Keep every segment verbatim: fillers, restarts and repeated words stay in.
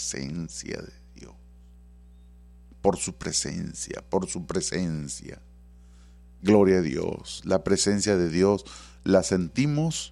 presencia de Dios. Por su presencia, por su presencia. Gloria a Dios. La presencia de Dios la sentimos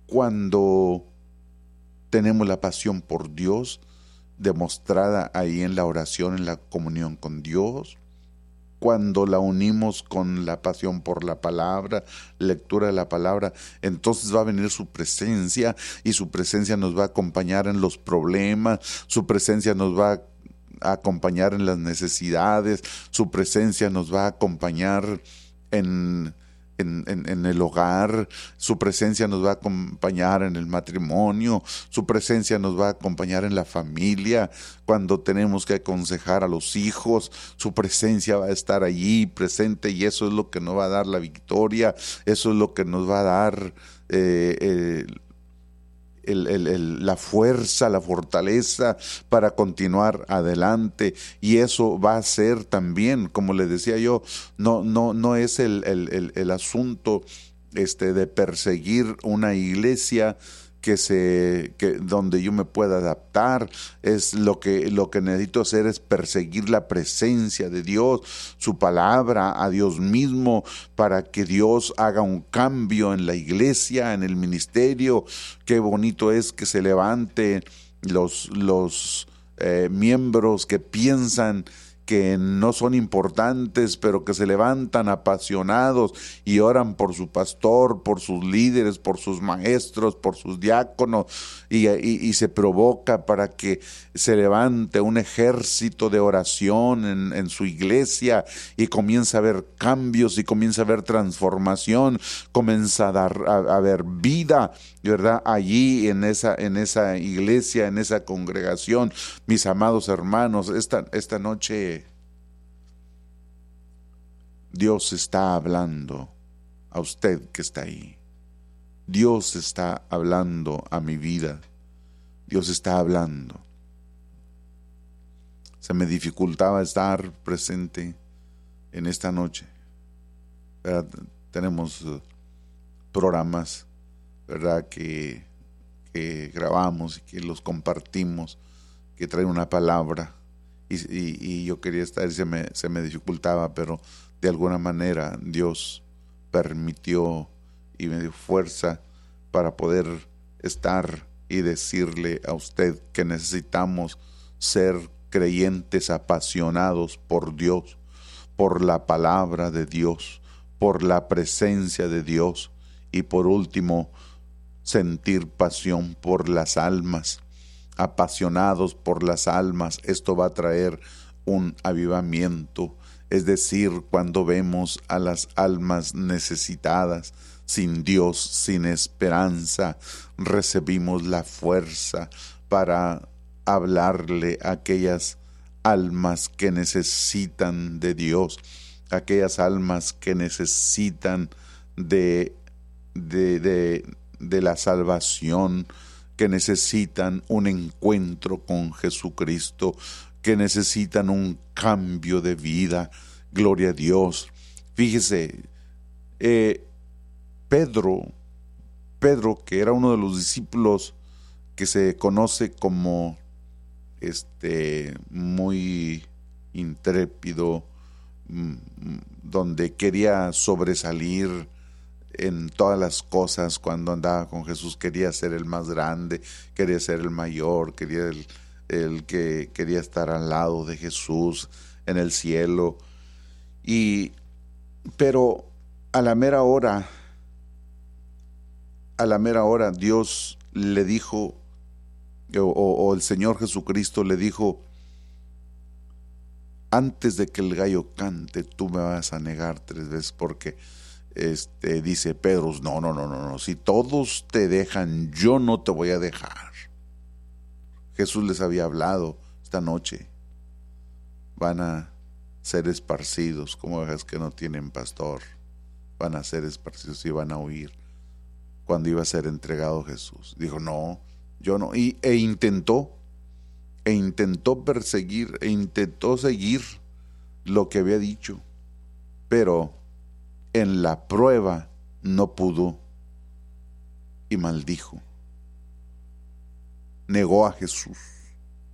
cuando tenemos la pasión por Dios demostrada ahí en la oración, en la comunión con Dios, cuando la unimos con la pasión por la palabra, lectura de la palabra, entonces va a venir su presencia, y su presencia nos va a acompañar en los problemas, su presencia nos va a acompañar en las necesidades, su presencia nos va a acompañar en En, en, en el hogar, su presencia nos va a acompañar en el matrimonio, su presencia nos va a acompañar en la familia, cuando tenemos que aconsejar a los hijos, su presencia va a estar allí presente, y eso es lo que nos va a dar la victoria, eso es lo que nos va a dar eh, eh, El, el, el, la fuerza, la fortaleza para continuar adelante. Y eso va a ser también, como les decía yo, no, no, no es el, el, el, el asunto este, de perseguir una iglesia que se, que, donde yo me pueda adaptar. Es lo que, lo que necesito hacer es perseguir la presencia de Dios, su palabra, a Dios mismo, para que Dios haga un cambio en la iglesia, en el ministerio. Qué bonito es que se levanten los, los eh, miembros que piensan que no son importantes, pero que se levantan apasionados y oran por su pastor, por sus líderes, por sus maestros, por sus diáconos, y, y, y se provoca para que se levante un ejército de oración en, en su iglesia, y comienza a haber cambios, y comienza a haber transformación, comienza a, dar, a, a haber vida, ¿verdad? Allí en esa, en esa iglesia, en esa congregación. Mis amados hermanos, esta, esta noche Dios está hablando a usted que está ahí. Dios está hablando a mi vida. Dios está hablando. Se me dificultaba estar presente en esta noche. ¿Verdad? Tenemos programas, ¿verdad?, que, que grabamos y que los compartimos, que traen una palabra, y, y, y yo quería estar y se me, se me dificultaba, pero de alguna manera Dios permitió y me dio fuerza para poder estar y decirle a usted que necesitamos ser creyentes apasionados por Dios, por la palabra de Dios, por la presencia de Dios, y por último, sentir pasión por las almas, apasionados por las almas. Esto va a traer un avivamiento, es decir, cuando vemos a las almas necesitadas, sin Dios, sin esperanza, recibimos la fuerza para hablarle a aquellas almas que necesitan de Dios, aquellas almas que necesitan de, de, de, de la salvación, que necesitan un encuentro con Jesucristo, que necesitan un cambio de vida. Gloria a Dios. Fíjese, eh, Pedro, Pedro, que era uno de los discípulos que se conoce como este muy intrépido, donde quería sobresalir en todas las cosas. Cuando andaba con Jesús quería ser el más grande, quería ser el mayor, quería el, el que quería estar al lado de Jesús en el cielo. Y pero a la mera hora, a la mera hora Dios le dijo, o, o el Señor Jesucristo le dijo: antes de que el gallo cante, tú me vas a negar tres veces. Porque este, dice Pedro: no, no, no, no, no, si todos te dejan, yo no te voy a dejar. Jesús les había hablado: esta noche van a ser esparcidos como ovejas que no tienen pastor, van a ser esparcidos y van a huir. Cuando iba a ser entregado Jesús, dijo: no, yo no. Y, e intentó, e intentó perseguir, e intentó seguir lo que había dicho, pero en la prueba no pudo y maldijo. Negó a Jesús.